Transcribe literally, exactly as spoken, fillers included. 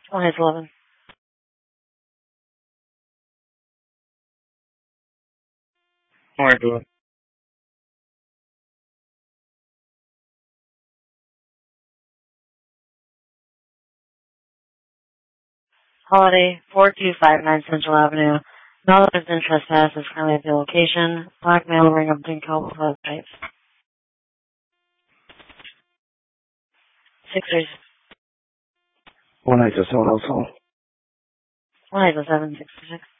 One is eleven. One is eleven. Holiday, four two five nine Central Avenue. Knowledge of interest pass is currently at the location. Black male ring of pink coat with stripes. Six three. One eight seven also. One eight seven six six.